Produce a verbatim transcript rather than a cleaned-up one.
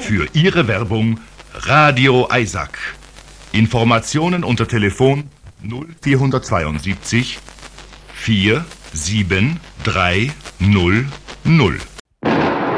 Für Ihre Werbung Radio Eisack. Informationen unter Telefon null vierhundertzweiundsiebzig vier sieben drei null null.